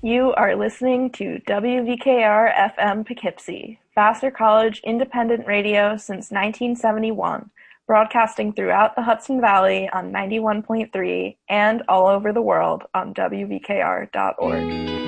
You are listening to WVKR-FM Poughkeepsie, Vassar College independent radio since 1971, broadcasting throughout the Hudson Valley on 91.3 and all over the world on WVKR.org.